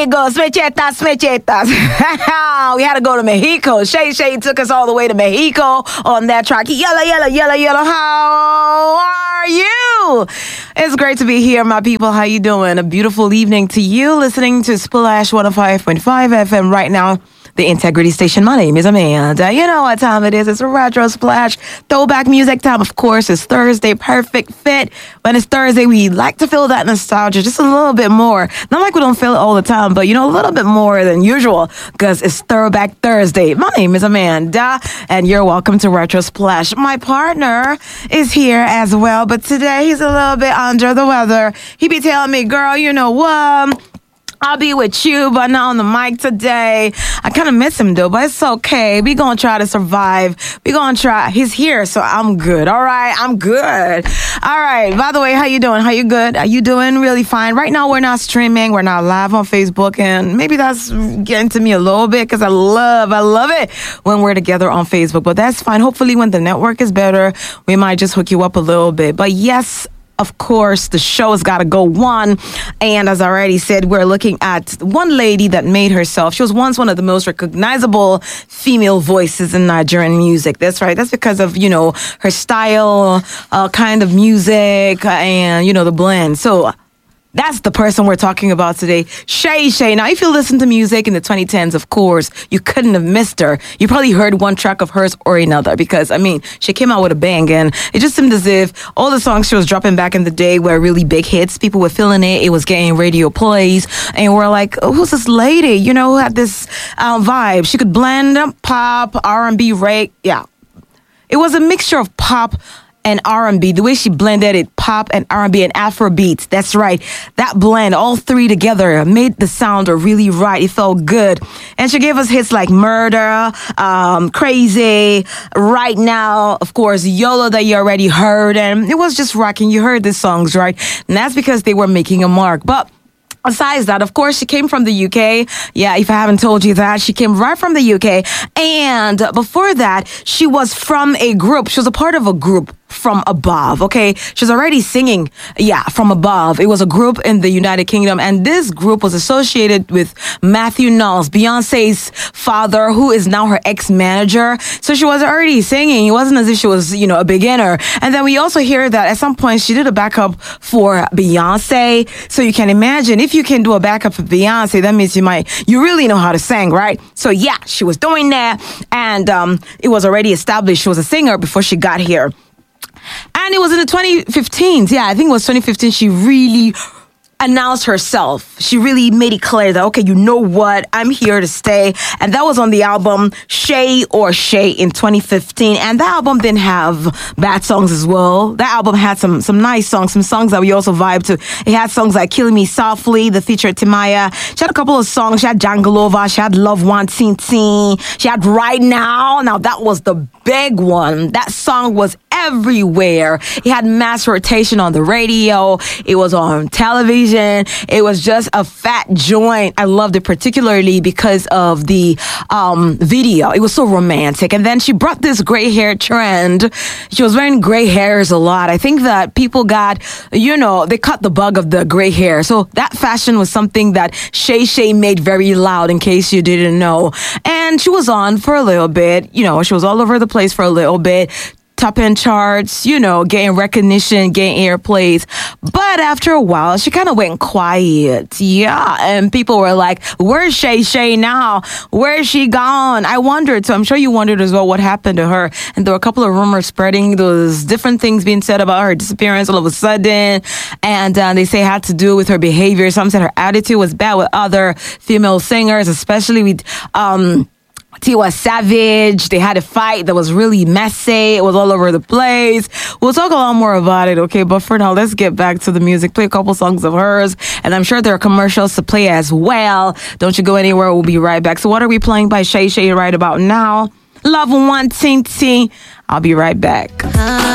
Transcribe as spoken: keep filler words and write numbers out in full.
amigos, mechetas, mechetas. We had to go to Mexico. Shay Shay took us all the way to Mexico on that track. Yellow, yellow, yellow, yellow. How are you? It's great to be here, my people. How you doing? A beautiful evening to you. Listening to Splash one oh five point five F M right now. The Integrity Station. My name is Amanda. You know what time it is. It's a retro splash. Throwback music time, of course. It's Thursday. Perfect fit. When it's Thursday, we like to feel that nostalgia just a little bit more. Not like we don't feel it all the time, but, you know, a little bit more than usual because it's Throwback Thursday. My name is Amanda, and you're welcome to Retro Splash. My partner is here as well, but today he's a little bit under the weather. He be telling me, girl, you know what? I'll be with you, but not on the mic today. I kind of miss him, though, but it's okay. We gonna try to survive. We gonna try. He's here, so I'm good. All right, I'm good. All right. By the way, how you doing? How you good? Are you doing really fine? Right now, we're not streaming. We're not live on Facebook, and maybe that's getting to me a little bit because I love, I love it when we're together on Facebook, but that's fine. Hopefully, when the network is better, we might just hook you up a little bit. But yes, of course, the show has got to go on. And as I already said, we're looking at one lady that made herself. She was once one of the most recognizable female voices in Nigerian music. That's right. That's because of, you know, her style, uh, kind of music, and, you know, the blend. So that's the person we're talking about today, Shay Shay. Now, if you listen to music in the twenty tens, of course, you couldn't have missed her. You probably heard one track of hers or another because, I mean, she came out with a bang, and it just seemed as if all the songs she was dropping back in the day were really big hits. People were feeling it. It was getting radio plays, and we're like, oh, who's this lady, you know, who had this um, vibe? She could blend pop, R and B, rap. Yeah. It was a mixture of pop and R and B, the way she blended it, pop and R and B and Afro beats. That's right. That blend, all three together, made the sound really right. It felt good. And she gave us hits like Murder, um, Crazy, Right Now, of course, YOLO that you already heard. And it was just rocking. You heard the songs, right? And that's because they were making a mark. But besides that, of course, she came from the U K. Yeah, if I haven't told you that, she came right from the U K. And before that, she was from a group. She was a part of a group from above, okay? She's already singing, yeah, from above. It was a group in the United Kingdom, and this group was associated with Matthew Knowles, Beyonce's father, who is now her ex-manager. So she was already singing. It wasn't as if she was, you know, a beginner. And then we also hear that at some point she did a backup for Beyonce. So you can imagine if you can do a backup for Beyonce, that means you might, you really know how to sing, right? So yeah, she was doing that, and um, it was already established she was a singer before she got here. And it was in the twenty fifteens. Yeah, I think it was twenty fifteen. She really announced herself. She really made it clear that, okay, you know what? I'm here to stay. And that was on the album Shay or Shay in twenty fifteen. And that album didn't have bad songs as well. That album had some some nice songs, some songs that we also vibe to. It had songs like Killing Me Softly, the feature Timaya. She had a couple of songs. She had Jangalova. She had Love One Teen Teen. She had Right Now. Now, that was the big one. That song was everywhere. It had mass rotation on the radio. It was on television. It was just a fat joint. I loved it particularly because of the um, video. It was so romantic. And then she brought this gray hair trend. She was wearing gray hairs a lot. I think that people got, you know, they caught the bug of the gray hair. So that fashion was something that Shay Shay made very loud, in case you didn't know. And she was on for a little bit. You know, she was all over the place for a little bit. Top end charts, you know, getting recognition, getting airplays. But after a while, she kind of went quiet. Yeah. And people were like, where's Shay Shay now? Where's she gone? I wondered. So I'm sure you wondered as well what happened to her. And there were a couple of rumors spreading. There was different things being said about her disappearance all of a sudden. And uh, they say it had to do with her behavior. Some said her attitude was bad with other female singers, especially with, um, Tiwa Savage. They had a fight that was really messy. It was all over the place. We'll talk a lot more about it, okay? But for now, let's get back to the music. Play a couple songs of hers, and I'm sure there are commercials to play as well. Don't you go anywhere. We'll be right back. So what are we playing by Shay Shay right about now? Love One Teen Teen. I'll be right back.